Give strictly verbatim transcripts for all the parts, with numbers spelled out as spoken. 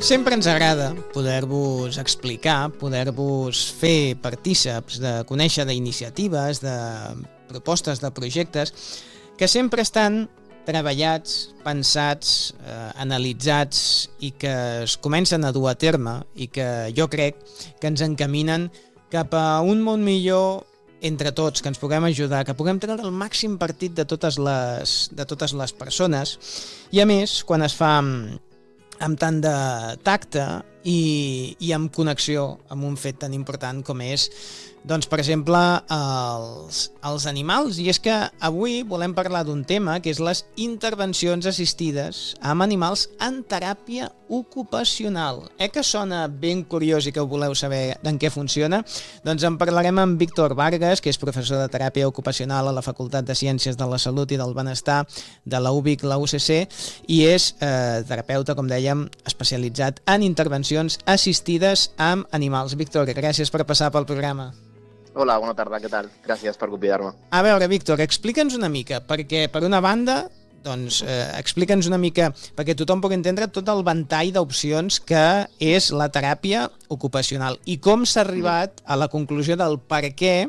Sempre ens agrada poder-vos explicar, poder-vos fer partíceps de conèixer d'iniciatives, de propostes, de projectes que sempre estan treballats, pensats, eh, analitzats i que es comencen a dur a terme i que jo crec que ens encaminen cap a un món millor entre tots, que ens puguem ajudar, que puguem treure el màxim partit de totes les, de totes les persones. I a més, quan es fa amb, amb tant de tacte i, i amb connexió amb un fet tan important com és, doncs, per exemple, els, els animals. I és que avui volem parlar d'un tema que és les intervencions assistides amb animals en teràpia ocupacional. Eh que sona ben curiós i que voleu saber en què funciona? Doncs en parlarem amb Víctor Vargas, que és professor de teràpia ocupacional a la Facultat de Ciències de la Salut i del Benestar de la U B I C, la U C C, i és eh, terapeuta, com dèiem, especialitzat en intervencions assistides amb animals. Víctor, gràcies per passar pel programa. Hola, bona tarda, què tal? Gràcies per convidar-me. A veure, Víctor, explica'ns una mica, perquè per una banda, doncs, eh, explica'ns una mica, perquè tothom pugui entendre tot el ventall d'opcions que és la teràpia ocupacional i com s'ha arribat a la conclusió del per què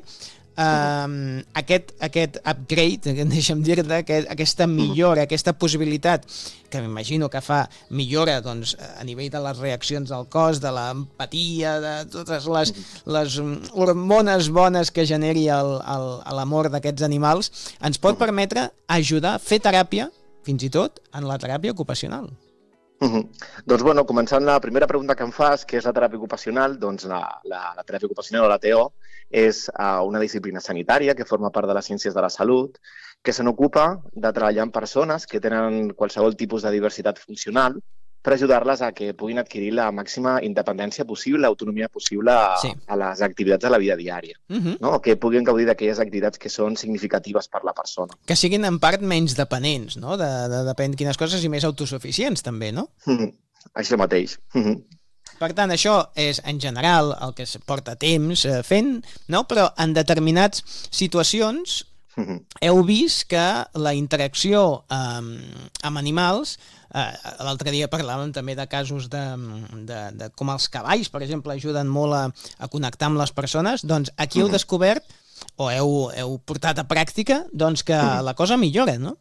eh, aquest, aquest upgrade, deixa'm dir-te, aquest, aquesta millora, aquesta possibilitat que m'imagino que fa millora doncs, a nivell de les reaccions del cos, de l'empatia, de totes les, les hormones bones que generi el, el, l'amor d'aquests animals, ens pot permetre ajudar a fer teràpia, fins i tot, en la teràpia ocupacional. Uh -huh. Doncs, bueno, començant la primera pregunta que em fas, que és la teràpia ocupacional, doncs la, la, la teràpia ocupacional o la T O és uh, una disciplina sanitària que forma part de les ciències de la salut, que se n'ocupa de treballar amb persones que tenen qualsevol tipus de diversitat funcional per ajudar-les a que puguin adquirir la màxima independència possible, autonomia possible a, sí. a les activitats de la vida diària. Uh -huh. No? Que puguin gaudir d'aquelles activitats que són significatives per la persona. Que siguin en part menys dependents, no? De, de depèn quines coses, i més autosuficients també, no? Uh -huh. Això mateix. Uh -huh. Per tant, això és, en general, el que es porta temps eh, fent, no? Però en determinades situacions uh -huh. heu vist que la interacció eh, amb animals, eh, l'altre dia parlàvem també de casos de, de, de com els cavalls, per exemple, ajuden molt a, a connectar amb les persones, doncs aquí heu descobert, o heu, heu portat a pràctica, doncs que uh -huh. la cosa millora, no?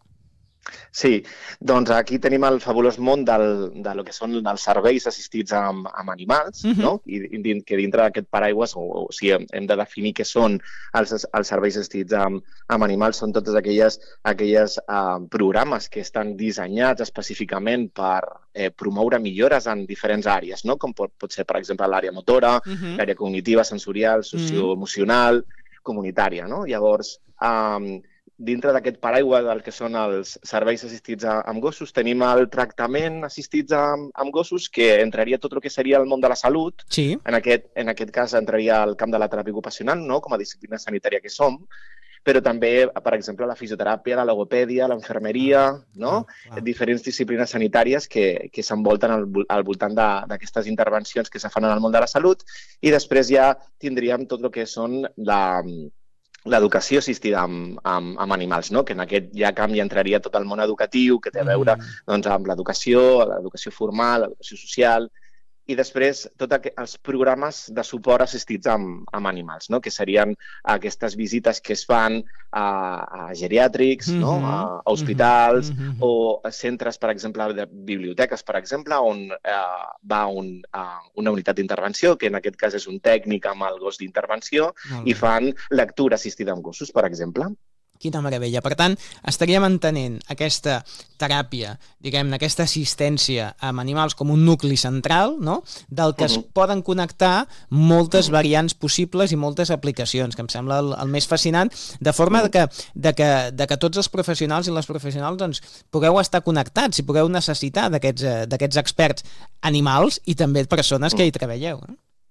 Sí, doncs aquí tenim el fabulós món del, de lo que són els serveis assistits amb, amb animals, uh-huh. no? I, i que dintre d'aquest paraigües, o, o sigui, hem, hem de definir què són els, els serveis assistits amb, amb animals, són totes aquelles, aquelles uh, programes que estan dissenyats específicament per eh, promoure millores en diferents àrees, no? Com pot, pot ser, per exemple, l'àrea motora, uh-huh. l'àrea cognitiva, sensorial, socioemocional, uh-huh. comunitària, no? Llavors, um, dintre d'aquest paraigua del que són els serveis assistits amb gossos, tenim el tractament assistits amb, amb gossos, que entraria tot el que seria el món de la salut. Sí. En aquest, en aquest cas entraria el camp de la teràpia ocupacional, no? Com a disciplina sanitària que som, però també, per exemple, la fisioteràpia, la logopèdia, l'enfermeria, no? Ah, ah. Diferents disciplines sanitàries que, que s'envolten al, al voltant d'aquestes intervencions que se fan en el món de la salut, i després ja tindríem tot el que són la... l'educació assistida amb, amb, amb animals, no? Que en aquest ja camp ja entraria tot el món educatiu, que té a veure doncs, amb l'educació, l'educació formal, l'educació social, i després tots els programes de suport assistits amb, amb animals, no? Que serien aquestes visites que es fan a, a geriàtrics, mm-hmm. no? a, a hospitals, mm-hmm. o a centres, per exemple, de biblioteques, per exemple, on eh, va un, uh, una unitat d'intervenció, que en aquest cas és un tècnic amb el gos d'intervenció, i fan lectura assistida amb gossos, per exemple. Quina meravella. Per tant, estaríem entenent aquesta teràpia, diguem-ne, aquesta assistència amb animals com un nucli central, no? Del que uh-huh. es poden connectar moltes uh-huh. variants possibles i moltes aplicacions, que em sembla el, el més fascinant, de forma uh-huh. de que, de que, de que tots els professionals i les professionals doncs, pugueu estar connectats i pugueu necessitar d'aquests d'aquests experts animals i també persones uh-huh. que hi treballeu. Eh?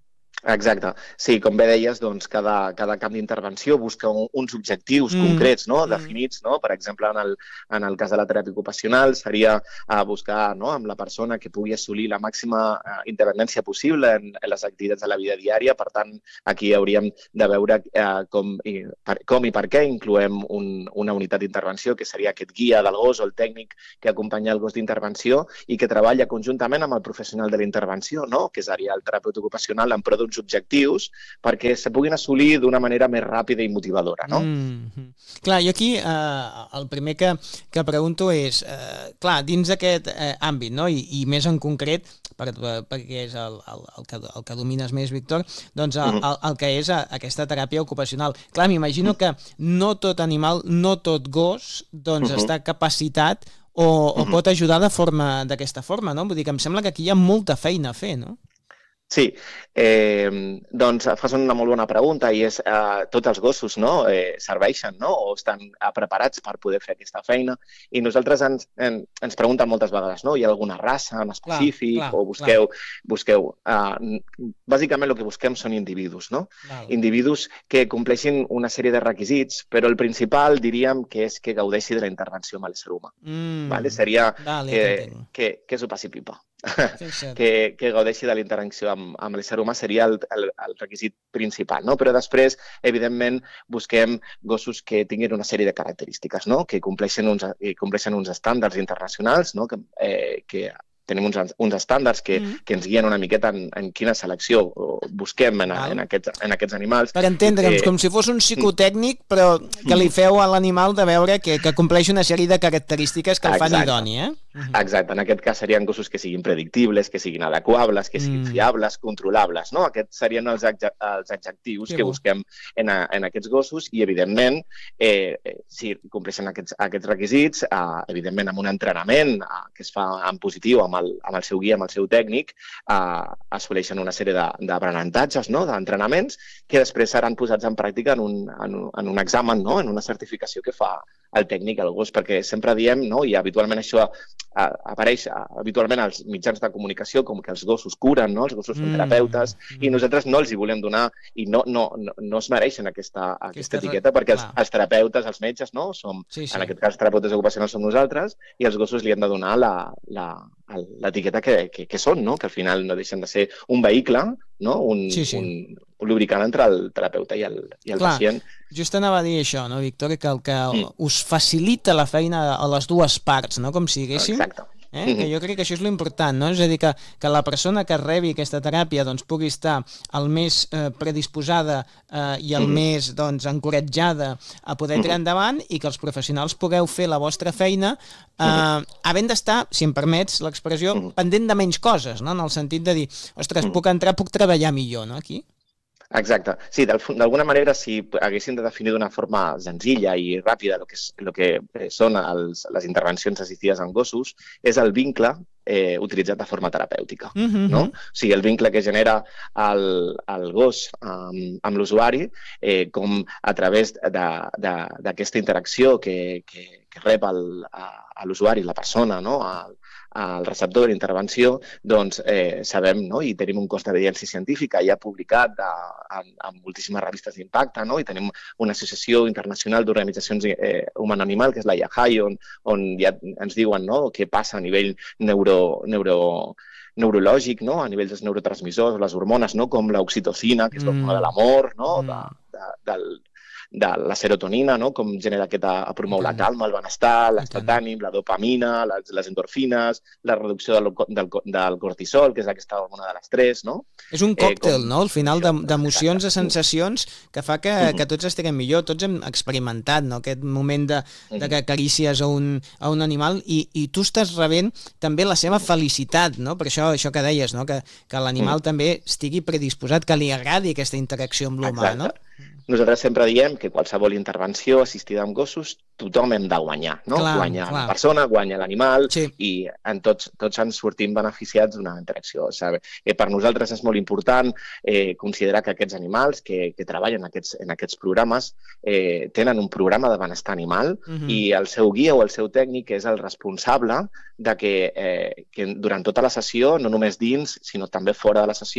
Exacte. Sí, com bé deies, doncs cada, cada camp d'intervenció busca un, uns objectius mm. concrets, no? definits, no? Per exemple, en el, en el cas de la teràpia ocupacional seria uh, buscar, no? amb la persona que pugui assolir la màxima uh, independència possible en, en les activitats de la vida diària. Per tant, aquí hauríem de veure uh, com, i, per, com i per què incloem un, una unitat d'intervenció, que seria aquest guia del gos o el tècnic que acompanya el gos d'intervenció i que treballa conjuntament amb el professional de la intervenció, no? Que seria el terapeuta ocupacional en pro d'un objectius perquè se puguin assolir d'una manera més ràpida i motivadora, no? Mm-hmm. Clar, jo aquí eh, el primer que, que pregunto és, eh, clar, dins d'aquest eh, àmbit, no? I, i més en concret, per, per, perquè és el, el, el, que, el que domines més, Víctor, doncs el, el, el que és aquesta teràpia ocupacional. Clar, m'imagino que no tot animal, no tot gos, doncs uh-huh. està capacitat o, o uh-huh. pot ajudar de forma d'aquesta forma, no? Vull dir que em sembla que aquí hi ha molta feina a fer, no? Sí, eh, doncs fas una molt bona pregunta i és eh, tots els gossos no? eh, serveixen no? o estan eh, preparats per poder fer aquesta feina i nosaltres ens, en, ens pregunten moltes vegades, no? Hi ha alguna raça en específic clar, clar, o busqueu... busqueu eh, bàsicament el que busquem són individus, no? Val. Individus que compleixin una sèrie de requisits, però el principal diríem que és que gaudeixi de la intervenció amb l'ésser humà. Mm. Vale? Seria vale, que, que, que s'ho passi pipa. Sí, que, que gaudeixi de la interacció amb, amb l'ésser humà seria el, el, el requisit principal, no? Però després, evidentment, busquem gossos que tinguin una sèrie de característiques, no? Que compleixen uns, que compleixen uns estàndards internacionals, no? Que, eh, que tenim uns, uns estàndards que, mm. que ens guien una miqueta en, en quina selecció busquem en, en, aquests, en aquests animals. Per entendre'ns, que... com si fos un psicotècnic, però que li feu a l'animal de veure que, que compleix una sèrie de característiques que el fan idoni, eh? Exacte, en aquest cas serien gossos que siguin predictibles, que siguin adequables, que siguin mm. fiables, controlables, no? Aquests serien els, adje els adjectius sí, que bo. busquem en, a, en aquests gossos i, evidentment, eh, eh, si compleixen aquests, aquests requisits, eh, evidentment, amb un entrenament eh, que es fa en positiu, amb el, amb el seu guia, amb el seu tècnic, eh, assoleixen una sèrie d'aprenentatges, no? d'entrenaments, que després seran posats en pràctica en un, en un, en un examen, no? en una certificació que fa el tècnic, el gos, perquè sempre diem, no? i habitualment això a, apareix a, habitualment als mitjans de comunicació com que els gossos curen, no? Els gossos són terapeutes, mm. i nosaltres no els hi volem donar i no, no, no, no es mereixen aquesta, aquesta, aquesta etiqueta, perquè els, els terapeutes, els metges, no? Som, sí, sí. en aquest cas, terapeutes ocupacionals som nosaltres, i els gossos li han de donar la, la, l'etiqueta que, que, que són, no? Que al final no deixen de ser un vehicle, no? un, sí, sí. un, un lubricant entre el terapeuta i el, i el Clar, pacient. Just anava a dir això, no, Víctor? Que el que mm. us facilita la feina a les dues parts, no? Com si diguéssim. Exacte. Eh? Mm-hmm. Que jo crec que això és l'important, no? És a dir, que, que la persona que rebi aquesta teràpia doncs, pugui estar el més eh, predisposada eh, i el mm-hmm. més doncs, encoratjada a poder tirar mm-hmm. endavant i que els professionals pugueu fer la vostra feina eh, mm-hmm. havent d'estar, si em permets l'expressió, mm-hmm. pendent de menys coses, no? En el sentit de dir, ostres, mm-hmm. puc entrar, puc treballar millor, no? Aquí. Exacte. Sí, d'alguna manera, si haguéssim de definir d'una forma senzilla i ràpida el que, és, el que són els, les intervencions assistides en gossos, és el vincle eh, utilitzat de forma terapèutica. Mm-hmm. No? O sigui, el vincle que genera el, el gos amb, amb l'usuari, eh, com a través d'aquesta interacció que, que, que rep el, a, a l'usuari, la persona, no? el, el receptor de la intervenció, doncs eh, sabem, no? I tenim un cost d'evidència científica ja publicat de, en, en moltíssimes revistes d'impacte, no? I tenim una associació internacional d'organitzacions eh, humano-animal, que és la I A H I, on, on ja ens diuen, no? Què passa a nivell neuro, neuro, neurològic, no? A nivell dels neurotransmissors, les hormones, no? Com l'oxitocina, que és l'hormona mm. de l'amor, no? Mm. de, de, del de la serotonina, no? Com genera aquesta, a promou la calma, el benestar, l'estat d'ànim, la dopamina, les, les endorfines, la reducció del, del, del cortisol, que és aquesta hormona de l'estrès, no? És un còctel, eh, com... no? Al final d'emocions, de sensacions, que fa que, uh-huh. que tots estiguem millor, tots hem experimentat, no? Aquest moment de, de que acarícies a un, a un animal i, i tu estàs rebent també la seva felicitat, no? Per això això que deies, no? Que, que l'animal uh-huh. també estigui predisposat, que li agradi aquesta interacció amb l'humà, no? Nosaltres sempre diem que qualsevol intervenció assistida amb gossos tothom hem de guanyar, no? Clar, guanya clar. La persona, guanya l'animal sí. I en tots, tots ens sortim beneficiats d'una interacció. Sabe? Eh, per nosaltres és molt important eh, considerar que aquests animals que, que treballen en aquests, en aquests programes eh, tenen un programa de benestar animal uh-huh. i el seu guia o el seu tècnic és el responsable de que, eh, que durant tota la sessió, no només dins, sinó també fora de la sessió,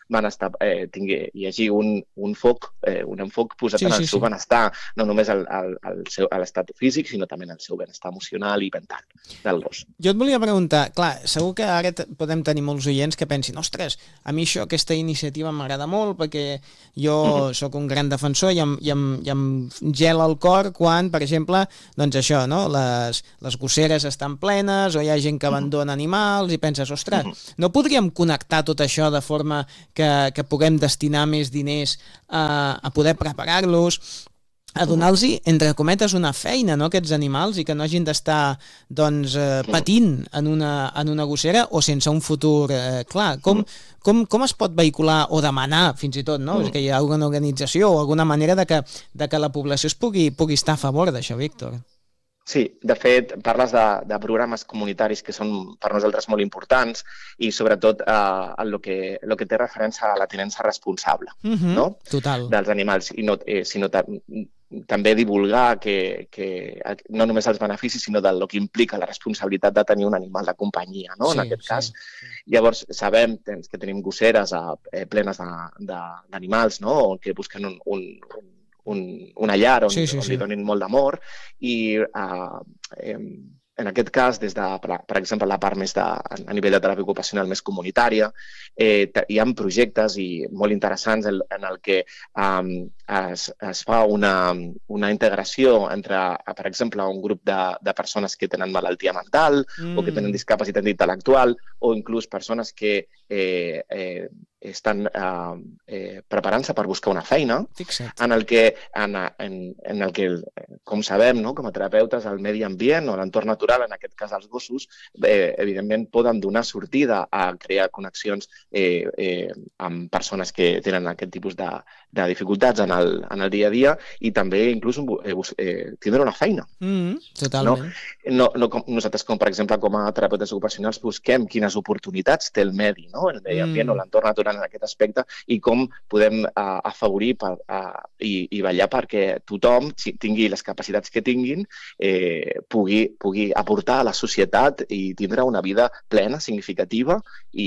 van estar, eh, tingui, hi hagi un, un foc, eh, un enfoc posat Sí, en el sí, seu sí. benestar, no només al, al, al seu, a l'estat físic, sinó també en el seu benestar emocional i mental del gos. Jo et volia preguntar, clar, segur que ara t- podem tenir molts oients que pensin, ostres, a mi això, aquesta iniciativa m'agrada molt perquè jo sóc un gran defensor i em, i em, i em gela el cor quan, per exemple, doncs això, no? les, les gosseres estan plenes o hi ha gent que abandona animals i penses, ostres, no podríem connectar tot això de forma que, que puguem destinar més diners a, a poder preparar-los, a donar-los, entre cometes, una feina, no?, aquests animals, i que no hagin d'estar doncs, eh, patint en una, en una gossera o sense un futur eh, clar. Com, com, com es pot vehicular o demanar, fins i tot, no? És que hi ha alguna organització o alguna manera de que, de que la població es pugui, pugui estar a favor d'això, Víctor? Sí, de fet, parles de, de programes comunitaris que són per nosaltres molt importants i sobretot eh, en el que, el que té referència a la tinença responsable, Uh-huh, no? total. Dels animals, i no, eh, sinó ta, també divulgar que, que no només els beneficis, sinó del que implica la responsabilitat de tenir un animal de companyia, no? Sí, En aquest sí, cas. sí. Llavors, sabem que tenim gosseres eh, plenes d'animals, no? O que busquen un, un, un Un, una llar on, Sí, sí, on sí. li donin molt d'amor i uh, eh, en aquest cas, des de, per, per exemple, la part més de, a nivell de teràpia ocupacional més comunitària, eh, hi ha projectes i molt interessants en, en el que um, es, es fa una, una integració entre, per exemple, un grup de, de persones que tenen malaltia mental mm. o que tenen discapacitat intel·lectual o inclús persones que eh, eh, estan eh, eh, preparant-se per buscar una feina, Fixa't. en el que, en, en, en el que com sabem, no, com a terapeutes, el medi ambient o l'entorn natural, en aquest cas els gossos, eh, evidentment poden donar sortida a crear connexions eh, eh, amb persones que tenen aquest tipus de, de dificultats en el, en el dia a dia i també inclús eh, eh, tindre una feina. Mm, totalment. No? No, no com, nosaltres, com per exemple, com a terapeutes ocupacionals, busquem quines oportunitats té el medi, no? el medi ambient mm. o l'entorn natural en aquest aspecte i com podem uh, afavorir per, uh, i, i vetllar perquè tothom tingui les capacitats que tinguin, eh, pugui, pugui aportar a la societat i tindre una vida plena, significativa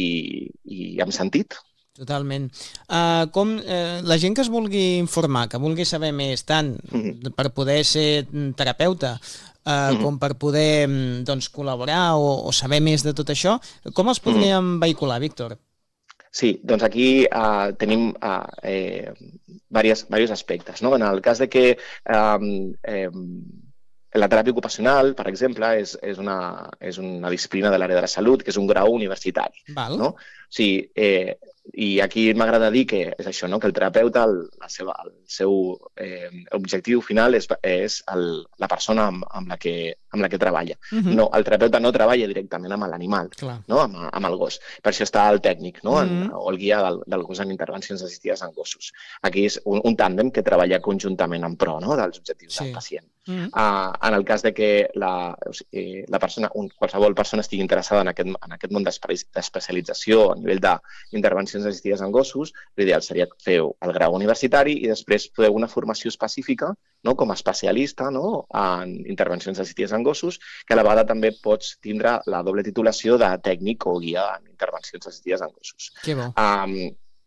i, i amb sentit. Totalment. Uh, com uh, la gent que es vulgui informar, que vulgui saber més, tant mm-hmm. per poder ser terapeuta, uh, mm-hmm. com per poder doncs, col·laborar o, o saber més de tot això, com els podríem mm-hmm. vehicular, Víctor? Sí, doncs aquí uh, tenim uh, eh, diversos, diversos aspectes, no? En el cas de que um, eh, la teràpia ocupacional, per exemple, és, és, una, és una disciplina de l'àrea de la salut, que és un grau universitari. Val. No? O sigui, eh, i aquí m'agrada dir que és això, no? Que el terapeuta, el, la seva, el seu eh, objectiu final és, és el, la persona amb, amb, la que, amb la que treballa. Uh-huh. No, el terapeuta no treballa directament amb l'animal, no? amb, amb el gos. Per això està el tècnic, no? en, uh-huh. o el guia del, del gos en intervencions assistides en gossos. Aquí és un, un tàndem que treballa conjuntament en pro, no? dels objectius sí. del pacient. Uh-huh. uh, en el cas de que la, o sigui, la persona, un, qualsevol persona estigui interessada en aquest, en aquest món d'especialització a nivell d'intervencions assistides en gossos, l'ideal seria fer el grau universitari i després fer una formació específica, no? com a especialista, no? en intervencions assistides en gossos, que a la vegada també pots tindre la doble titulació de tècnic o guia en intervencions assistides en gossos. Que bo. Um,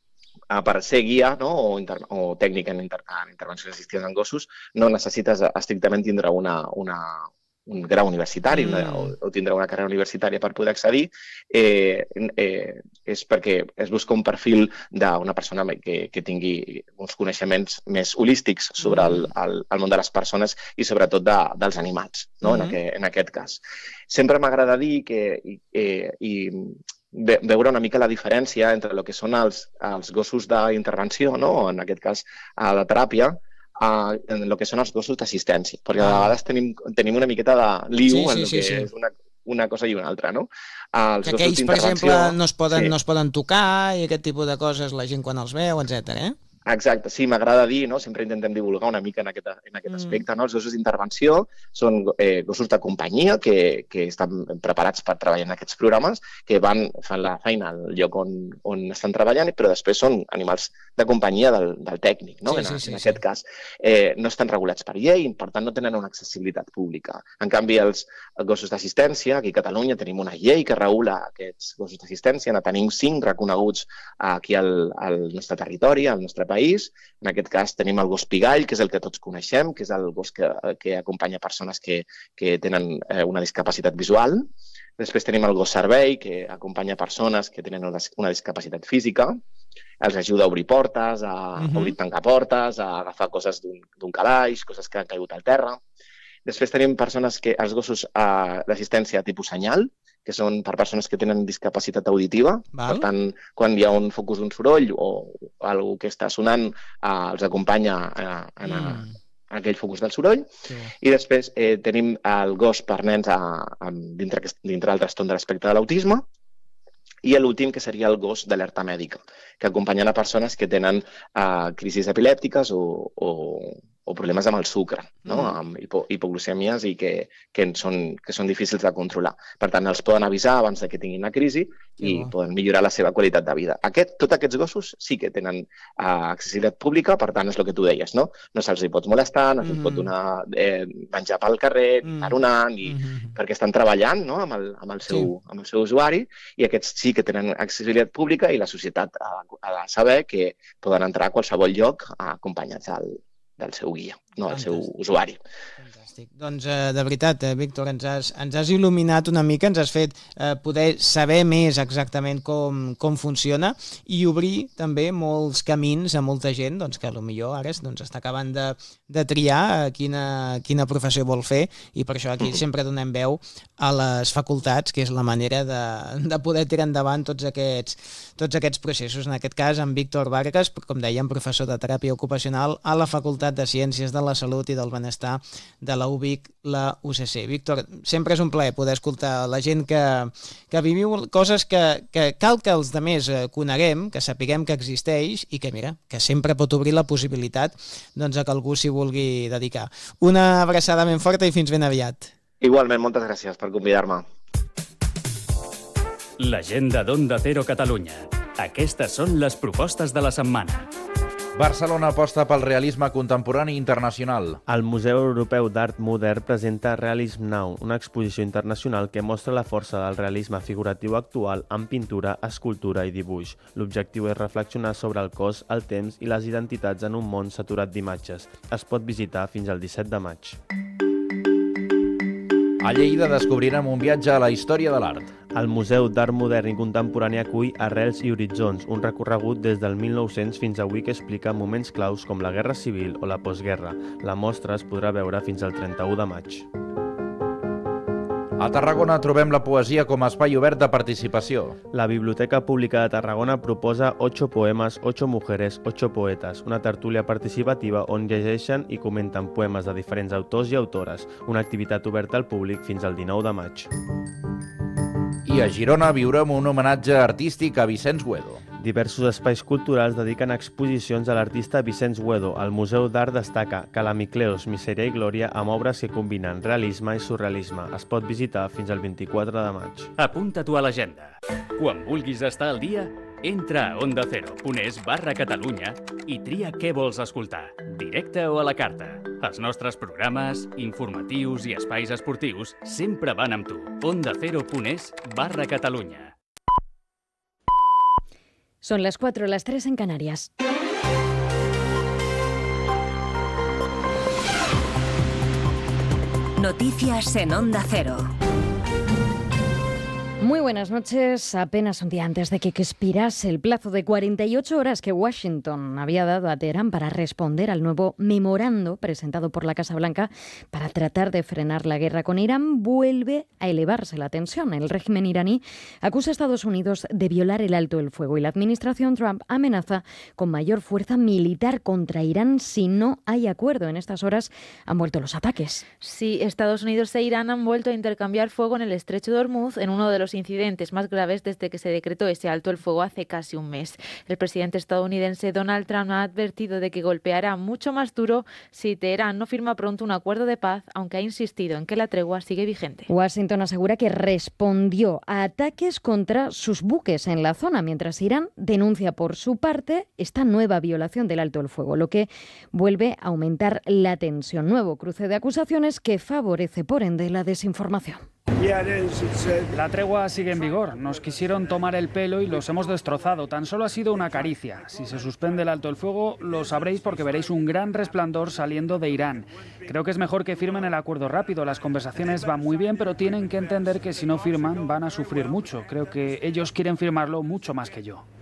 per ser guia, no? o, inter o tècnic en, inter en intervencions assistides en gossos, no necessites estrictament tindre una, una, un grau universitari mm. una, o, o tindre una carrera universitària per poder accedir. Eh, eh, és perquè es busca un perfil d'una persona que, que tingui uns coneixements més holístics sobre mm. el, el, el món de les persones i sobretot de, dels animals, no? mm. en, aquest, en aquest cas. Sempre m'agrada dir que eh, i, veure una mica la diferència entre el que són els, els gossos d'intervenció, no? en aquest cas de teràpia, Uh, en el que són els gossos d'assistència, perquè a vegades tenim, tenim una miqueta de liu sí, sí, en el que sí, sí. és una, una cosa i una altra, no? Uh, els que aquells, per exemple, no es, poden, sí. no es poden tocar i aquest tipus de coses, la gent quan els veu, etcètera. Eh? Exacte, sí, m'agrada dir, no? Sempre intentem divulgar una mica en aquest, en aquest aspecte. No? Els gossos d'intervenció són eh, gossos de companyia que, que estan preparats per treballar en aquests programes, que van, fan la feina al lloc on, on estan treballant, però després són animals de companyia del, del tècnic. No? Sí, en, sí, sí, en sí. aquest cas, eh, no estan regulats per llei i, per tant, no tenen una accessibilitat pública. En canvi, els gossos d'assistència, aquí a Catalunya tenim una llei que regula aquests gossos d'assistència, ne tenim cinc reconeguts aquí al, al nostre territori, al nostre país. En aquest cas tenim el gos pigall, que és el que tots coneixem, que és el gos que, que acompanya persones que, que tenen eh, una discapacitat visual. Després tenim el gos servei, que acompanya persones que tenen una, una discapacitat física. Els ajuda a obrir portes, a, uh-huh. a obrir tancar portes, a agafar coses d'un calaix, coses que han caigut al terra. Després tenim persones que, els gossos eh, d'assistència tipus senyal, que són per persones que tenen discapacitat auditiva. Val. Per tant, quan hi ha un focus d'un soroll o algú que està sonant, eh, els acompanya a, a, a, a aquell focus del soroll. Sí. I després eh, tenim el gos per nens a, a, dintre, dintre del trastorn de l'espectre de l'autisme. I l'últim, que seria el gos d'alerta mèdica, que acompanyen a persones que tenen eh, crisis epilèptiques o, o, o problemes amb el sucre, no? mm. amb hipo, hipoglucèmies i que, que, són, que són difícils de controlar. Per tant, els poden avisar abans de que tinguin una crisi i bo. poden millorar la seva qualitat de vida. Aquest, tots aquests gossos sí que tenen uh, accessibilitat pública, per tant, és el que tu deies, no? No se'ls hi pots molestar, no se'ls mm. pot donar eh, menjar pel carrer, mm. taronar, ni, mm. perquè estan treballant, no? amb, el, amb, el seu, sí. amb el seu usuari, i aquests sí que tenen accessibilitat pública i la societat ha, ha de saber que poden entrar a qualsevol lloc acompanyats al del seu guia, no del seu usuari. Fantàstic. Doncs, eh, de veritat, eh, Víctor, ens has, ens has il·luminat una mica, ens has fet eh, poder saber més exactament com, com funciona i obrir també molts camins a molta gent doncs, que potser ara doncs, està acabant de, de triar eh, quina, quina professió vol fer i per això aquí sempre donem veu a les facultats, que és la manera de, de poder tirar endavant tots aquests, tots aquests processos. En aquest cas, en Víctor Vargas, com dèiem, professor de teràpia ocupacional a la Facultat de Ciències de la Salut i del Benestar de la U B I C, la U C C. Víctor, sempre és un plaer poder escoltar la gent que, que viviu coses que, que cal que els altres coneguem, que sapiguem que existeix i que, mira, que sempre pot obrir la possibilitat doncs, a que algú s'hi vulgui dedicar. Una abraçada ben forta i fins ben aviat. Igualment, moltes gràcies per convidar-me. L'agenda d'Onda Cero Catalunya. Aquestes són les propostes de la setmana. Barcelona aposta pel realisme contemporani internacional. El Museu Europeu d'Art Modern presenta Realism Now, una exposició internacional que mostra la força del realisme figuratiu actual en pintura, escultura i dibuix. L'objectiu és reflexionar sobre el cos, el temps i les identitats en un món saturat d'imatges. Es pot visitar fins al disset de maig. A Lleida descobrirem un viatge a la història de l'art. El Museu d'Art Modern i Contemporani acull Arrels i Horitzons, un recorregut des del mil nou-cents fins avui que explica moments claus com la Guerra Civil o la postguerra. La mostra es podrà veure fins al trenta-u de maig. A Tarragona trobem la poesia com a espai obert de participació. La Biblioteca Pública de Tarragona proposa Ocho poemes, ocho mujeres, ocho poetes, una tertúlia participativa on llegeixen i comenten poemes de diferents autors i autores, una activitat oberta al públic fins al dinou de maig. I a Girona viurem un homenatge artístic a Vicenç Güedo. Diversos espais culturals dediquen exposicions a l'artista Vicenç Güedo. El Museu d'Art destaca Calamicleos, Misèria i Glòria amb obres que combinen realisme i surrealisme. Es pot visitar fins al vint-i-quatre de maig. Apunta-t'ho a l'agenda. Quan vulguis estar al dia, entra a onda cero punt es barra Catalunya i tria què vols escoltar, directe o a la carta. Els nostres programes, informatius i espais esportius sempre van amb tu. onda cero punt es barra Catalunya. Son las cuatro, las tres en Canarias. Noticias en Onda Cero. Muy buenas noches. Apenas un día antes de que expirase el plazo de cuarenta y ocho horas que Washington había dado a Teherán para responder al nuevo memorando presentado por la Casa Blanca para tratar de frenar la guerra con Irán, vuelve a elevarse la tensión. El régimen iraní acusa a Estados Unidos de violar el alto el fuego y la administración Trump amenaza con mayor fuerza militar contra Irán si no hay acuerdo. En estas horas han vuelto los ataques. Sí, Estados Unidos e Irán han vuelto a intercambiar fuego en el estrecho de Hormuz en uno de los incidentes más graves desde que se decretó ese alto el fuego hace casi un mes. El presidente estadounidense Donald Trump ha advertido de que golpeará mucho más duro si Teherán no firma pronto un acuerdo de paz, aunque ha insistido en que la tregua sigue vigente. Washington asegura que respondió a ataques contra sus buques en la zona, mientras Irán denuncia por su parte esta nueva violación del alto el fuego, lo que vuelve a aumentar la tensión. Nuevo cruce de acusaciones que favorece, por ende, la desinformación. La tregua sigue en vigor. Nos quisieron tomar el pelo y los hemos destrozado. Tan solo ha sido una caricia. Si se suspende el alto el fuego, lo sabréis porque veréis un gran resplandor saliendo de Irán. Creo que es mejor que firmen el acuerdo rápido. Las conversaciones van muy bien, pero tienen que entender que si no firman van a sufrir mucho. Creo que ellos quieren firmarlo mucho más que yo.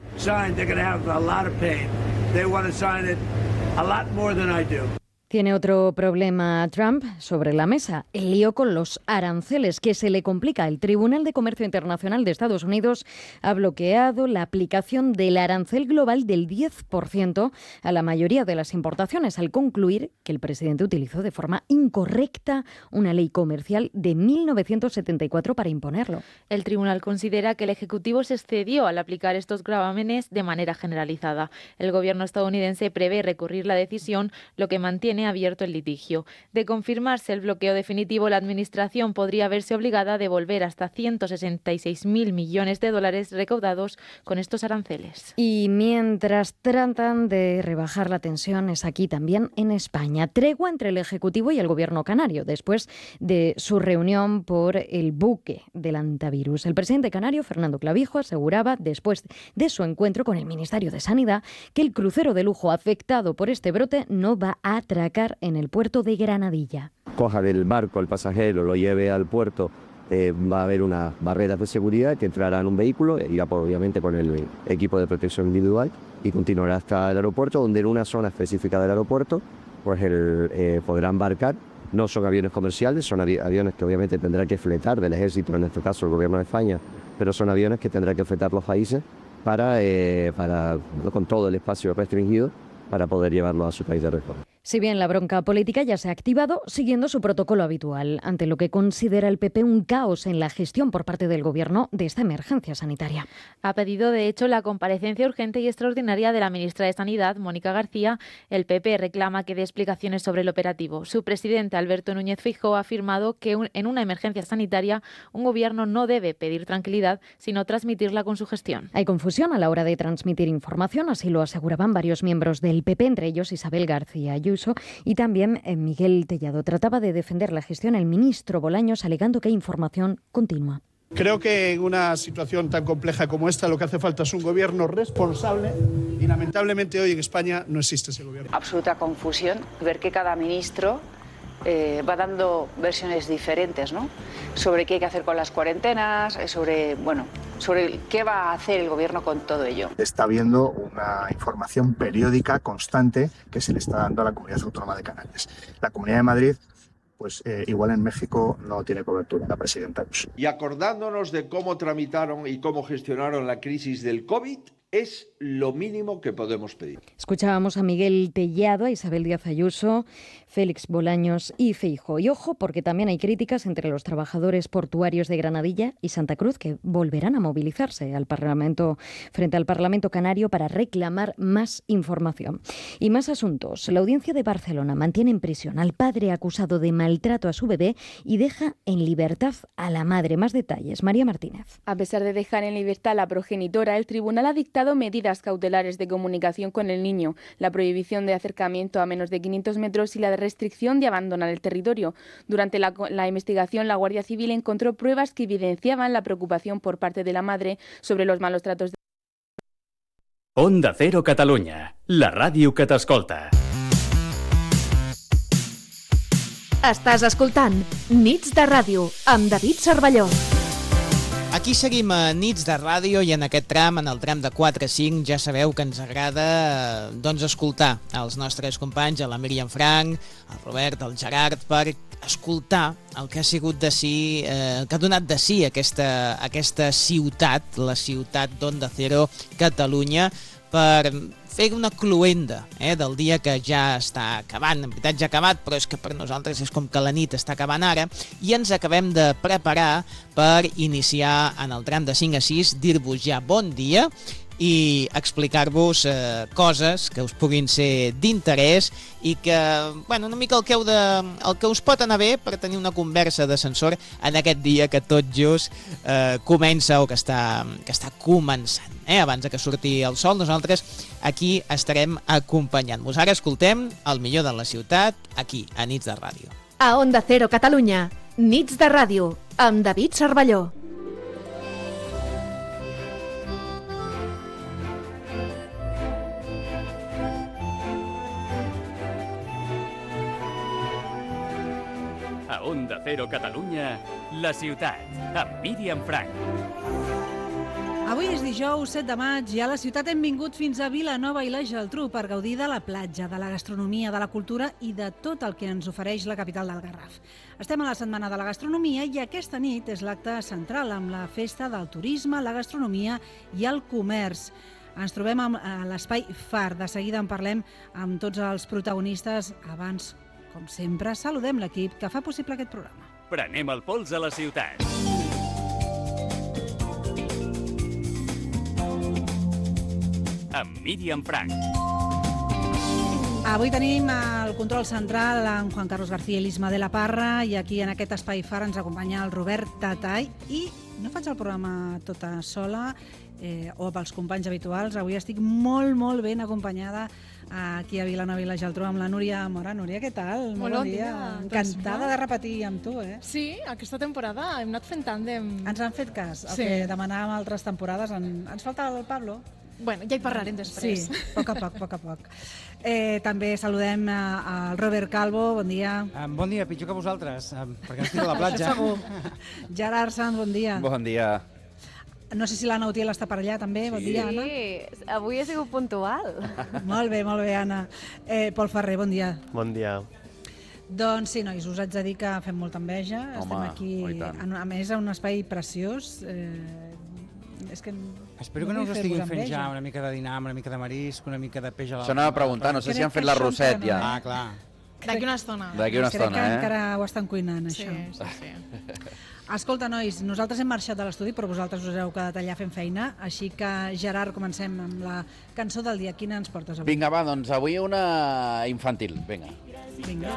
Tiene otro problema Trump sobre la mesa, el lío con los aranceles, que se le complica. El Tribunal de Comercio Internacional de Estados Unidos ha bloqueado la aplicación del arancel global del diez por ciento a la mayoría de las importaciones, al concluir que el presidente utilizó de forma incorrecta una ley comercial de mil novecientos setenta y cuatro para imponerlo. El tribunal considera que el Ejecutivo se excedió al aplicar estos gravámenes de manera generalizada. El gobierno estadounidense prevé recurrir la decisión, lo que mantiene abierto el litigio. De confirmarse el bloqueo definitivo, la Administración podría verse obligada a devolver hasta ciento sesenta y seis mil millones de dólares recaudados con estos aranceles. Y mientras tratan de rebajar la tensión, es aquí también en España. Tregua entre el Ejecutivo y el Gobierno canario, después de su reunión por el buque del antivirus. El presidente canario, Fernando Clavijo, aseguraba, después de su encuentro con el Ministerio de Sanidad, que el crucero de lujo afectado por este brote no va a atracar en el puerto de Granadilla. Coja del barco el pasajero, lo lleve al puerto, eh, va a haber unas barreras de seguridad que entrará en un vehículo, irá por, obviamente con el equipo de protección individual y continuará hasta el aeropuerto, donde en una zona específica del aeropuerto pues el, eh, podrá embarcar. No son aviones comerciales, son avi- aviones que obviamente tendrá que fletar del ejército, en este caso el gobierno de España, pero son aviones que tendrá que fletar los países para, eh, para con todo el espacio restringido para poder llevarlo a su país de origen. Si bien la bronca política ya se ha activado, siguiendo su protocolo habitual, ante lo que considera el P P un caos en la gestión por parte del Gobierno de esta emergencia sanitaria. Ha pedido, de hecho, la comparecencia urgente y extraordinaria de la ministra de Sanidad, Mónica García. El P P reclama que dé explicaciones sobre el operativo. Su presidente, Alberto Núñez Feijóo, ha afirmado que un, en una emergencia sanitaria un Gobierno no debe pedir tranquilidad, sino transmitirla con su gestión. Hay confusión a la hora de transmitir información, así lo aseguraban varios miembros del P P, entre ellos Isabel García Ayuso y también eh, Miguel Tellado. Trataba de defender la gestión el ministro Bolaños, alegando que hay información continua. Creo que en una situación tan compleja como esta lo que hace falta es un gobierno responsable y lamentablemente hoy en España no existe ese gobierno. Absoluta confusión, ver que cada ministro eh, va dando versiones diferentes, ¿no? Sobre qué hay que hacer con las cuarentenas, sobre, bueno, sobre qué va a hacer el gobierno con todo ello. Está habiendo una información periódica, constante, que se le está dando a la Comunidad Autónoma de Canarias. La Comunidad de Madrid, pues eh, igual en México no tiene cobertura, la presidenta. Y acordándonos de cómo tramitaron y cómo gestionaron la crisis del COVID, es lo mínimo que podemos pedir. Escuchábamos a Miguel Tellado, a Isabel Díaz Ayuso, Félix Bolaños y Feijóo. Y ojo, porque también hay críticas entre los trabajadores portuarios de Granadilla y Santa Cruz, que volverán a movilizarse al Parlamento, frente al Parlamento Canario para reclamar más información. Y más asuntos. La Audiencia de Barcelona mantiene en prisión al padre acusado de maltrato a su bebé y deja en libertad a la madre. Más detalles, María Martínez. A pesar de dejar en libertad a la progenitora, el tribunal ha dictado medidas cautelares de comunicación con el niño, la prohibición de acercamiento a menos de quinientos metros y la restricción de abandonar el territorio. Durante la, la investigación, la Guardia Civil encontró pruebas que evidenciaban la preocupación por parte de la madre sobre los malos tratos de... Onda Cero Catalunya, la ràdio que t'escolta. Estàs escoltant Nits de Ràdio amb David Cervelló. Aquí seguim a Nits de Ràdio i en aquest tram, en el tram de quatre a cinc, ja sabeu que ens agrada doncs, escoltar els nostres companys, a la Míriam Frank, el Robert, el Gerard, per escoltar el que ha sigut de si, eh, que ha donat de si aquesta, aquesta ciutat, la ciutat d'Onda Cero Catalunya, per fer una cluenda eh, del dia que ja està acabant. En veritat ja ha acabat, però és que per nosaltres és com que la nit està acabant ara i ens acabem de preparar per iniciar en el tram de cinc a sis, dir-vos ja bon dia i explicar-vos eh, coses que us puguin ser d'interès i que, bueno, una mica el que, heu de, el que us pot anar bé per tenir una conversa d'ascensor en aquest dia que tot just eh, comença o que està, que està començant. Eh? Abans de que surti el sol, nosaltres aquí estarem acompanyant-vos. Ara escoltem el millor de la ciutat aquí, a Nits de Ràdio. A Onda Cero Catalunya, Nits de Ràdio, amb David Cervelló. A Onda Cero Catalunya, la ciutat, amb Míriam Frank. Avui és dijous set de maig i a la ciutat hem vingut fins a Vilanova i la Geltrú per gaudir de la platja, de la gastronomia, de la cultura i de tot el que ens ofereix la capital del Garraf. Estem a la Setmana de la Gastronomia i aquesta nit és l'acte central amb la festa del turisme, la gastronomia i el comerç. Ens trobem a l'Espai Far. De seguida en parlem amb tots els protagonistes. Abans, com sempre, saludem l'equip que fa possible aquest programa. Prenem el pols a la ciutat. Amb Míriam Frank. Avui tenim el control central amb Juan Carlos García i l'Isma de la Parra i aquí en aquest Espai Far ens acompanya el Robert Tatay i no faig el programa tota sola eh, o pels companys habituals. Avui estic molt, molt ben acompanyada aquí a Vilanova i la Geltrú amb la Núria Mora. Núria, què tal? Molt bon dia. Encantada doncs, de repetir amb tu, eh? Sí, aquesta temporada hem anat fent tàndem. Ens han fet cas, el sí. que demanàvem altres temporades. En... Ens falta el Pablo. Bueno, ja hi parlarem després. Sí, a poc a poc, a poc a poc. Eh, també saludem al Robert Calvo, bon dia. Um, bon dia, pitjor que vosaltres, um, perquè estic a la platja. Segur. Gerard Sanz, bon dia. Bon dia. No sé si l'Anna Utiel està per allà també, bon sí. dia, Anna. Sí, avui he sigut puntual. Molt bé, molt bé, Anna. Eh, Pol Ferrer, bon dia. Bon dia. Doncs sí, nois, us haig de dir que fem molta enveja. Home, estem aquí, oh, a més, a un espai preciós. Eh, és que Espero que no us estiguin fent ja una mica de dinar, una mica de marisc, una mica de peix a la... Això anava a preguntar, no sé si han fet l'arrosset ja. Ah, clar. D'aquí una estona. D'aquí una estona, eh? Crec que encara ho estan cuinant, sí, això. Sí, sí. Escolta, nois, nosaltres hem marxat de l'estudi, però vosaltres us heu quedat allà fent feina, així que, Gerard, comencem amb la cançó del dia. Quina ens portes avui? Vinga, va, doncs avui una infantil, vinga. Vinga.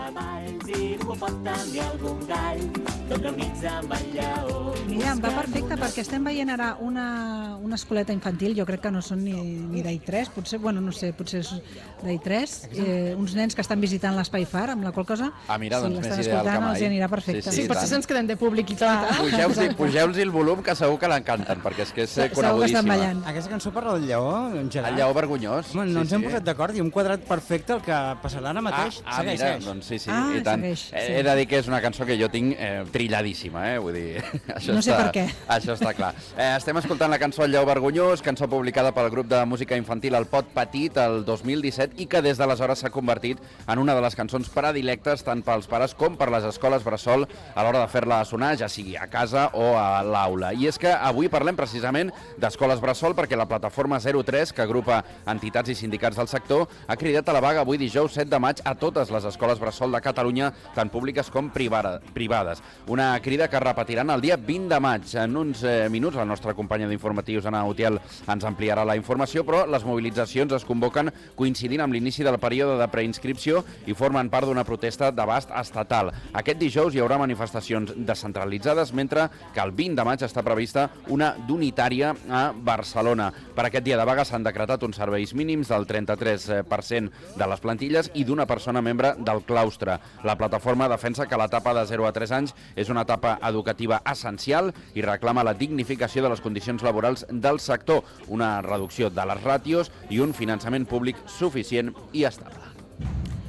Mira, em va perfecte perquè estem veient ara una, una escoleta infantil, jo crec que no són ni, ni d'I tres, potser, bueno, no sé, potser és d'I tres, eh, uns nens que estan visitant l'Espai Far, amb la qual cosa, ah, mira, si doncs l'estan més ideal escoltant, que mai. els hi anirà perfecte. Sí, sí, sí potser se'ns quedem de públic i tot. Pugeu-los pugeu el volum, que segur que l'encanten, perquè és que és conegudíssima. Aquesta cançó parla del lleó, en Gerard. El lleó vergonyós. Home, no ens hem posat d'acord i hem quadrat perfecte el que passarà ara mateix. Ah, ah mira, doncs sí, sí, ah, i tant. Segueix, he, sí. he de dir que és una cançó que jo tinc eh, trilladíssima, eh? Vull dir, això no sé està, per què. Això està clar. Eh, estem escoltant la cançó El lleó vergonyós, cançó publicada pel grup de música infantil El Pot Petit el dos mil disset i que des d'aleshores s'ha convertit en una de les cançons predilectes tant pels pares com per les escoles bressol a l'hora de fer-la sonar, ja sigui a casa o a l'aula. I és que avui parlem precisament d'escoles bressol perquè la plataforma zero tres, que agrupa entitats i sindicats del sector, ha cridat a la vaga avui dijous set de maig a totes les escoles bressol de Catalunya, tant públiques com privades. Una crida que repetiran el dia vint de maig. En uns eh, minuts la nostra companya d'informatius, Anna Utiel, ens ampliarà la informació, però les mobilitzacions es convoquen coincidint amb l'inici del període de preinscripció i formen part d'una protesta d'abast estatal. Aquest dijous hi haurà manifestacions descentralitzades, mentre que el vint de maig està prevista una d'unitària a Barcelona. Per aquest dia de vaga s'han decretat uns serveis mínims del trenta-tres per cent de les plantilles i d'una persona membre del claustre. La plataforma defensa que l'etapa de zero a tres anys és una etapa educativa essencial i reclama la dignificació de les condicions laborals del sector, una reducció de les ràtios i un finançament públic suficient i estable.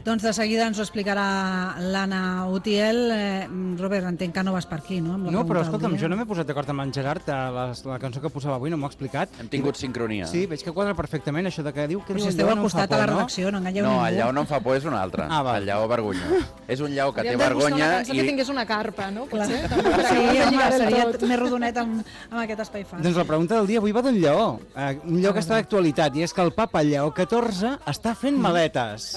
Doncs de seguida ens ho explicarà l'Anna Utiel. Eh, Robert, entenc que no vas per aquí, no? No, però escolta'm, jo no m'he posat d'acord amb en Gerard, la, la cançó que posava avui no m'ho ha explicat. Hem tingut sincronia. Sí, veig que quadra perfectament això de que diu que Però diu si esteu al costat a la redacció, no enganyeu No, ningú. el lleó no em fa por, és un altre. Ah, val. El lleó vergonyós. És un lleó que té Hauríem de buscar vergonya una cançó i... que tingués una carpa, no? Potser, Sí, també, per acabar de home, lligar el seria tot. més rodonet amb, amb aquest espai fàcil. Doncs la pregunta del dia avui va d'un lleó, eh, un lleó que està d'actualitat, i és que el papa Lleó catorze està fent maletes.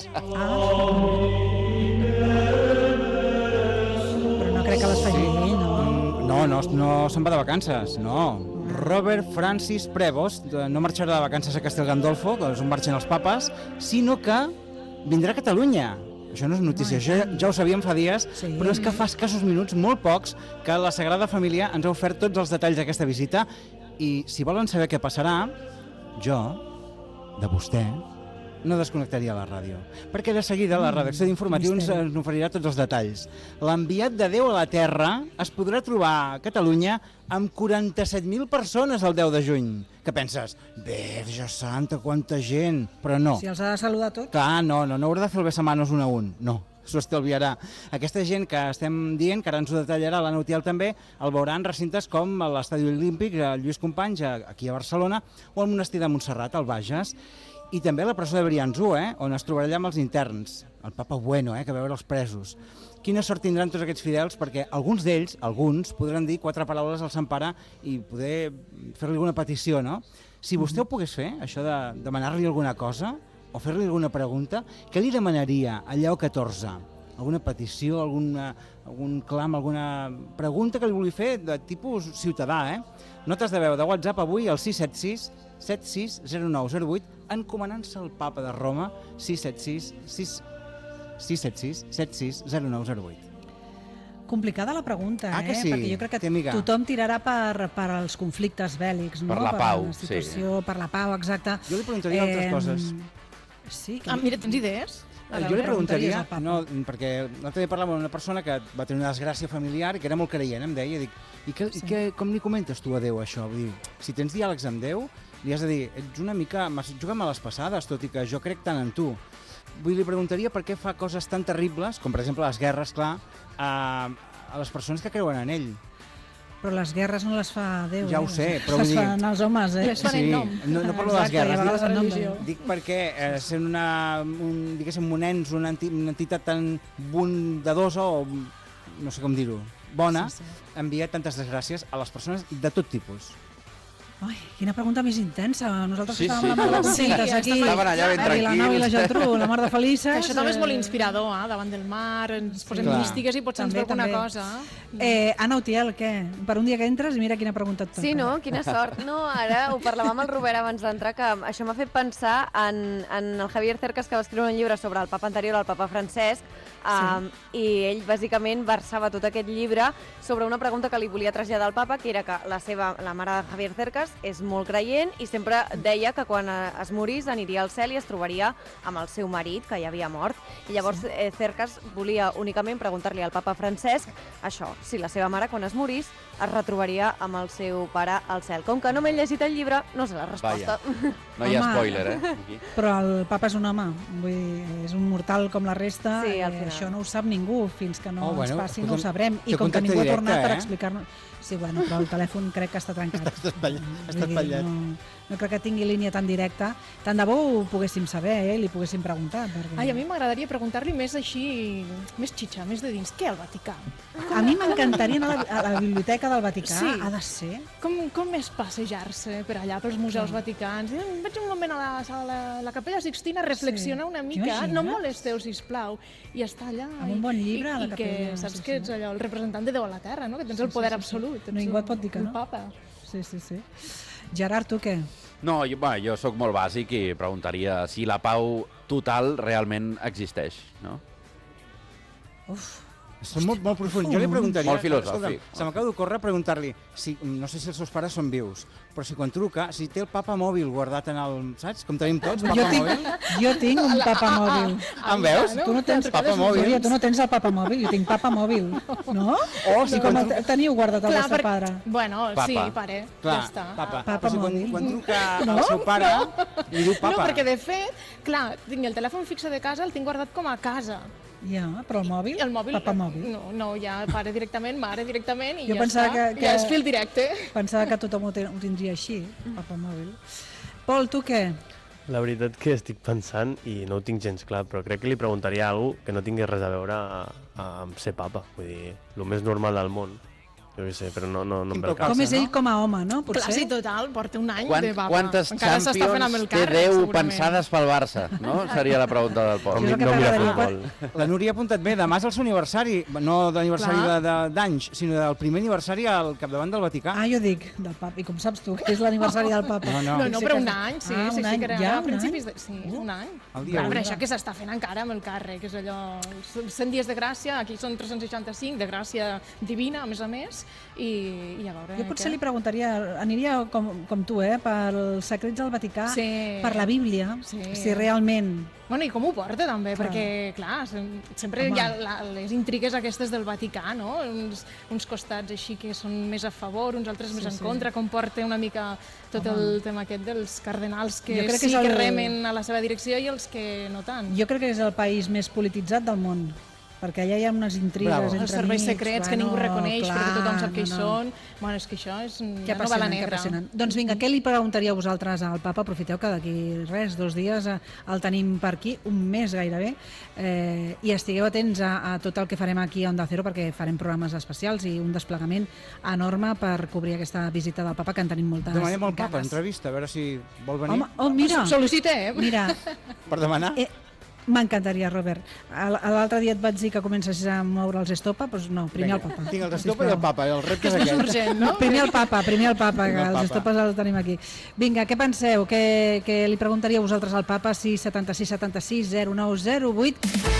Però no crec que les faci ell, no? No, no, no se'n va de vacances, no. Robert Francis Prevost no marxarà de vacances a Castel Gandolfo, que és on marxen els papes, sinó que vindrà a Catalunya. Això no és notícia, això ja, ja ho sabíem fa dies, sí. Però és que fa escassos minuts, molt pocs, que la Sagrada Família ens ha ofert tots els detalls d'aquesta visita, i si volen saber què passarà, jo, de vostè, no desconnectaria la ràdio, perquè de seguida la redacció d'informatius ens oferirà tots els detalls. L'enviat de Déu a la Terra es podrà trobar a Catalunya amb quaranta-set mil persones el deu de juny. Que penses, Verge Santa, quanta gent, però no. Si els ha de saludar tots. Clar, no, no, no haurà de fer el besamanos un a un, no. S'ho estalviarà. Aquesta gent que estem dient, que ara ens ho detallarà l'Anna Utiel també, el veuran en recintes com l'Estadi Olímpic, el Lluís Companys, aquí a Barcelona, o el Monestir de Montserrat, al Bages, i també a la presó de Briançó, eh, on es trobarà allà amb els interns, el Papa Bueno, eh, que va veure els presos. Quina sort tindran tots aquests fidels, perquè alguns d'ells, alguns, podran dir quatre paraules al Sant Pare i poder fer-li alguna petició, no? Si vostè ho pogués fer, això de demanar-li alguna cosa, o fer-li alguna pregunta, què li demanaria a Lleó catorze? Alguna petició, alguna, algun clam, alguna pregunta que li vulgui fer de tipus ciutadà, eh? Notes de veu de WhatsApp avui al sis set sis set sis zero nou zero vuit, encomanant-se al Papa de Roma, sis set sis set sis set sis zero nou zero vuit. Complicada la pregunta, ah, eh? Que sí? Perquè jo crec que Té tothom tirarà per, per als conflictes bèl·lics, no? Per la pau, per la situació, sí. Per la pau, exacte. Jo li preguntaria eh, altres coses. Sí, que... Ah, mira, tens idees? Eh, jo li preguntaria, no, perquè l'altre dia parlàvem amb una persona que va tenir una desgràcia familiar i que era molt creient, em deia, dic, i, que, sí. i que, com li comentes tu a Déu això? Vull dir, si tens diàlegs amb Déu, li has de dir, ets una mica, m'has jugat a les passades, tot i que jo crec tant en tu. Vull dir, li preguntaria per què fa coses tan terribles, com per exemple les guerres, clar, a, a les persones que creuen en ell. Però les guerres no les fa Déu. Ja ho sé, però vull dir... Les fan els homes, eh? Les fan en nom. No, no parlo de les guerres, dic, dic, dic perquè eh, sent una, un, diguéssim, un ens, una, enti, una entitat tan bondadosa o, no sé com dir-ho, bona, sí, sí. Envia tantes desgràcies a les persones de tot tipus. Ai, quina pregunta més intensa. Nosaltres sí, estàvem sí, a la mar de sí, contentes sí, aquí. Estaven allà ben tranquils. La Nau i la Geltrú, la mar de felices. Que això també és molt inspirador, eh? Davant del mar, ens posem Clar. místiques i potser ens ve alguna cosa. Eh, Anna Utiel, què? Per un dia que entres, mira quina pregunta et toca. Sí, no? Quina sort. No, ara ho parlàvem amb el Robert abans d'entrar, que això m'ha fet pensar en, en el Javier Cercas, que va escriure un llibre sobre el papa anterior, el papa Francesc, um, sí. I ell bàsicament versava tot aquest llibre sobre una pregunta que li volia traslladar al papa, que era que la seva, la mare de Javier Cercas és molt creient i sempre deia que quan es morís aniria al cel i es trobaria amb el seu marit, que ja havia mort. I llavors sí. eh, Cercas volia únicament preguntar-li al papa Francesc això, si la seva mare, quan es morís, es retrobaria amb el seu pare al cel. Com que no m'he llegit el llibre, no sé la resposta. Vaya. No hi ha Home, spoiler, eh? Aquí. Però el papa és un home, vull dir, és un mortal com la resta, sí, eh, això no ho sap ningú, fins que no oh, bueno, ens passi escolta, no ho sabrem. I com que ningú directe, ha tornat eh? per explicar-nos... Sí, bueno, però el telèfon crec que està trencat. Està espatllat. Està espatllat. No, no crec que tingui línia tan directa. Tant de bo ho poguéssim saber, eh? Li poguéssim preguntar. Perquè... Ai, a mi m'agradaria preguntar-li més així, més xitxa, més de dins. Què al Vaticà? A mi m'encantaria anar a la, a la biblioteca del Vaticà. Sí. Ha de ser. Com, com és passejar-se per allà, pels museus sí. vaticans? I vaig un moment a la, a la, la Capella Sixtina a reflexionar sí. una mica. Imagina't? No molesteu, sisplau. I està allà. Amb un bon llibre i, a la i capella. que saps sí, que sí. ets allò, el representant de Déu a la Terra, no? Que tens sí, el poder sí, sí, absolut. Sí. Ningú et pot dir que no. El papa. Sí, sí, sí. Gerard, tu què? No, jo, bueno, jo sóc molt bàsic i preguntaria si la pau total realment existeix, no? Uf. Són molt, molt profuns. Jo li preguntaria... Molt filosòfic. Se m'acaba d'ocórrer preguntar-li, si, no sé si els seus pares són vius, però si quan truca, si té el papa mòbil guardat en el... Saps? Com tenim tots, papa jo tinc, mòbil. Jo tinc un papa mòbil. Ah, em veus? Tu no tens papa mòbil. Tu no tens el papa mòbil, jo tinc papa mòbil. No? Oh, I com el teniu guardat el vostre pare? Bueno, Papa. sí, pare, Clar, ja està. Papa. Papa Però si quan, mòbil. quan truca No? el seu pare, li diu papa. No, perquè de fet, clar, tinc el telèfon fixe de casa, el tinc guardat com a casa. Ja, però el mòbil? El mòbil, Papa mòbil. No, no, ja pare directament, mare directament i Jo ja pensava està. que- que- Ja és fil directe. Pensava que tothom ho, ten, ho tindria així, papa mòbil. Pol, tu què? La veritat que estic pensant, i no ho tinc gens clar, però crec que li preguntaria alguna cosa que no tingués res a veure a, a, amb ser papa. Vull dir, el més normal del món. Jo què sé, però no, no, no em ve el cap. Com és ell com a home, no? Clar, sí, total, porta un any Quant, de papa. quantes Encara s'està fent amb el Champions té càrrec, Déu segurament. pensades pel Barça? No? Seria la pregunta del Pol. No, no mira futbol. La Núria ha apuntat bé, demà és el seu aniversari, no d'aniversari Clar. de- de- d'anys, sinó del primer aniversari al capdavant del Vaticà. Ah, jo dic, del papa. I com saps tu que és l'aniversari del papa? No, no. No, no, però un any, sí, Ah, sí, un sí, any, que era ja, a un principis any? de... Sí, un any. El dia Clar, u. però això que s'està fent encara amb el càrrec, és allò... cent dies de gràcia, aquí són tres-cents seixanta-cinc, de gràcia divina, a més a més, i, i a veure... Jo potser què. li preguntaria, aniria com, com tu, eh, pels secrets del Vaticà, Sí. per la Bíblia, Sí. si realment... Bueno, i com ho porta també, Clar. perquè, clar, sem- sempre Home. hi ha la, les intrigues aquestes del Vaticà, no? Uns, uns costats així que són més a favor, uns altres Sí, més en sí. contra, com porta una mica tot Home. el tema aquest dels cardenals que Jo crec sí que és que el- remen a la seva direcció i els que no tant. Jo crec que és el país més polititzat del món, perquè allà hi ha unes intrigues Bravo. entre Els serveis amics, secrets que bueno, ningú reconeix clar, perquè tothom sap què hi no, no. són. Bueno, és que això és Que una novel·la apassionant, que negra. apassionant. Doncs vinga, què li preguntaria a vosaltres al papa? Aprofiteu que d'aquí res, dos dies eh, el tenim per aquí, un mes gairebé, eh, i estigueu atents a, a tot el que farem aquí a Onda Cero, perquè farem programes especials i un desplegament enorme per cobrir aquesta visita del papa, que en tenim moltes Demanem al papa, ganes. entrevista, a veure si vol venir. Home, oh, mira, Sol·licitem. mira, Per demanar? eh, m'encantaria, Robert. Al- L'altre dia et vaig dir que comencessis a moure els estopa, doncs no, primer el papa. Tinc el d'estopa i el papa, el repte és És més aquest. urgent, no? Primer el papa, primer el papa, Primer que el els papa. estopes els tenim aquí. Vinga, què penseu? Què, què li preguntaríeu vosaltres al papa? sis setanta sis setanta sis zero nou zero vuit.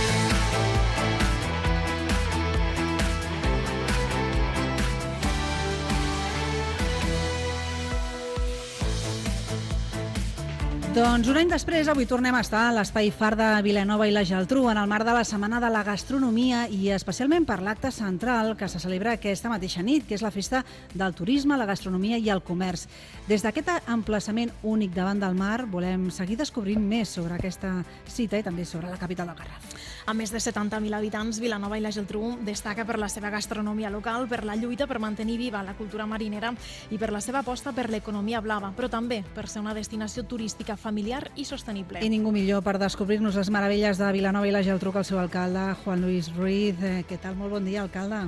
Doncs un any després, avui tornem a estar a l'Espai Far de Vilanova i la Geltrú en el marc de la Setmana de la Gastronomia i especialment per l'acte central que se celebra aquesta mateixa nit, que és la festa del turisme, la gastronomia i el comerç. Des d'aquest emplaçament únic davant del mar volem seguir descobrint més sobre aquesta cita i també sobre la capital del Garraf. Amb més de setanta mil habitants, Vilanova i la Geltrú destaca per la seva gastronomia local, per la lluita per mantenir viva la cultura marinera i per la seva aposta per l'economia blava, però també per ser una destinació turística familiar i sostenible. I ningú millor per descobrir-nos les meravelles de Vilanova i la Geltrú que el seu alcalde, Juan Luis Ruiz. Eh, què tal? Molt bon dia, alcalde.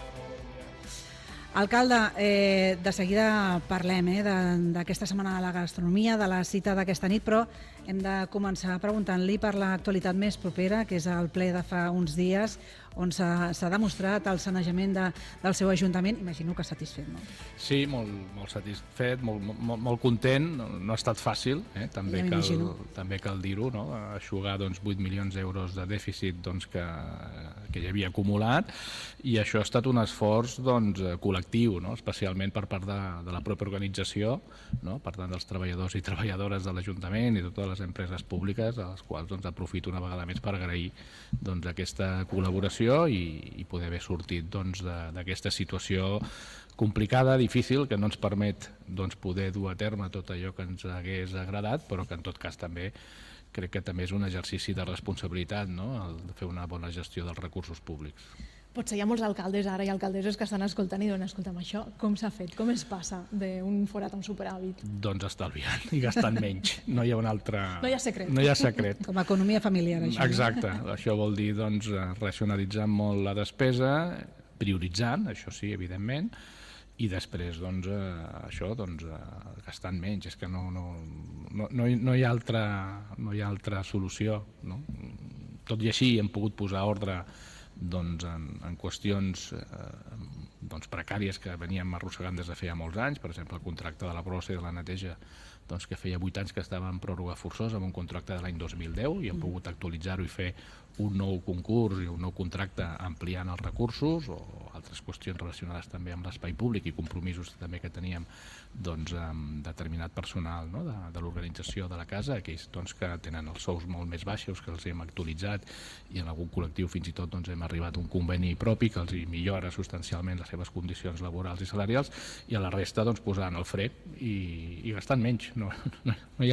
Alcalde, eh, de seguida parlem eh, de- d'aquesta setmana de la gastronomia, de la cita d'aquesta nit, però hem de començar preguntant-li per l'actualitat més propera, que és el ple de fa uns dies, on s'ha s'ha demostrat el sanejament de, del seu ajuntament. Imagino que satisfet, no? Sí, molt, molt satisfet, molt, molt, molt content. No, no ha estat fàcil, eh? també, Ja cal, m'imagino. també cal dir-ho, no? Aixugar doncs, vuit milions d'euros de dèficit doncs, que, que hi havia acumulat, i això ha estat un esforç doncs, col·lectiu, no? Especialment per part de, de la pròpia organització, no? Per tant dels treballadors i treballadores de l'Ajuntament i de totes les empreses públiques, a les quals doncs, aprofito una vegada més per agrair doncs, aquesta col·laboració i, i poder haver sortit doncs, de- d'aquesta situació complicada, difícil, que no ens permet doncs, poder dur a terme tot allò que ens hagués agradat, però que en tot cas també crec que també és un exercici de responsabilitat, no? El de fer una bona gestió dels recursos públics. Potser hi ha molts alcaldes ara i alcaldesses que estan escoltant i diuen, escolta'm, això com s'ha fet? Com es passa d'un forat a un superàvit? Doncs estalviant i gastant menys. No hi ha un altre... No hi ha secret. No hi ha secret. Com a economia familiar, això. Exacte. Això vol dir doncs, racionalitzar molt la despesa, prioritzant, això sí, evidentment, i després doncs, eh, això, doncs, eh, gastant menys. És que no, no, no, no, hi, no, hi ha altra, no hi ha altra solució. No? Tot i així hem pogut posar ordre doncs, en, en qüestions eh, doncs, precàries que veníem arrossegant des de feia molts anys, per exemple el contracte de la brossa i de la neteja doncs, que feia vuit anys que estava en pròrroga forçosa amb un contracte de l'any dos mil deu i hem pogut actualitzar-ho i fer un nou concurs i un nou contracte ampliant els recursos o altres qüestions relacionades també amb l'espai públic i compromisos també que teníem doncs, amb determinat personal, no? de, de l'organització de la casa, aquells doncs, que tenen els sous molt més baixos, que els hem actualitzat i en algun col·lectiu fins i tot doncs, hem arribat a un conveni propi que els millora substancialment les seves condicions laborals i salarials, i a la resta doncs, posant el fre i, i gastant menys. No, no, no hi ha